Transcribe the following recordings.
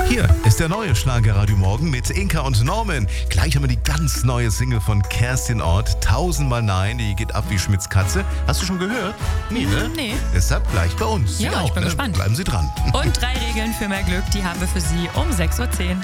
Hier ist der neue Schlagerradio Morgen mit Inka und Norman. Gleich haben wir die ganz neue Single von Kerstin Ott, Tausendmal Nein, die geht ab wie Schmitz Katze. Hast du schon gehört? Nie, ne? Nee. Deshalb gleich bei uns. Ja, Sie ich bin ne? gespannt. Bleiben Sie dran. Und 3 Regeln für mehr Glück, die haben wir für Sie um 6.10 Uhr.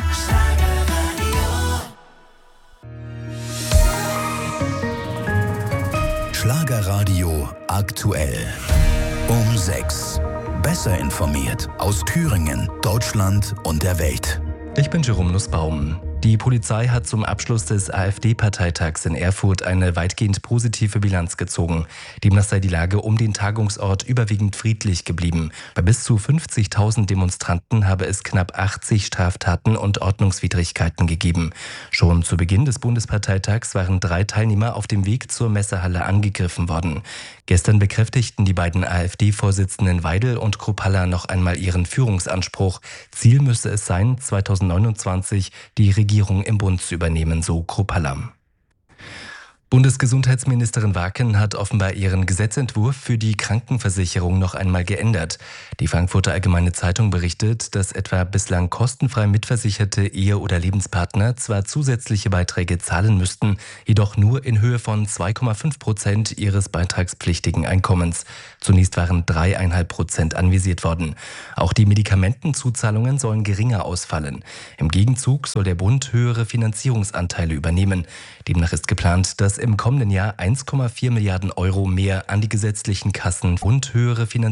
Schlagerradio aktuell. Um 6. Besser informiert aus Thüringen, Deutschland und der Welt. Ich bin Jerome Nussbaum. Die Polizei hat zum Abschluss des AfD-Parteitags in Erfurt eine weitgehend positive Bilanz gezogen. Demnach sei die Lage um den Tagungsort überwiegend friedlich geblieben. Bei bis zu 50.000 Demonstranten habe es knapp 80 Straftaten und Ordnungswidrigkeiten gegeben. Schon zu Beginn des Bundesparteitags waren 3 Teilnehmer auf dem Weg zur Messehalle angegriffen worden. Gestern bekräftigten die beiden AfD-Vorsitzenden Weidel und Kruppalla noch einmal ihren Führungsanspruch. Ziel müsse es sein, 2029 die Regierung im Bund zu übernehmen, so Kruppalla. Bundesgesundheitsministerin Waken hat offenbar ihren Gesetzentwurf für die Krankenversicherung noch einmal geändert. Die Frankfurter Allgemeine Zeitung berichtet, dass etwa bislang kostenfrei mitversicherte Ehe- oder Lebenspartner zwar zusätzliche Beiträge zahlen müssten, jedoch nur in Höhe von 2,5% ihres beitragspflichtigen Einkommens. Zunächst waren 3,5% anvisiert worden. Auch die Medikamentenzuzahlungen sollen geringer ausfallen. Im Gegenzug soll der Bund höhere Finanzierungsanteile übernehmen. Demnach ist geplant, dass im kommenden Jahr 1,4 Milliarden Euro mehr an die gesetzlichen Kassen und höhere Finanzierungsanteile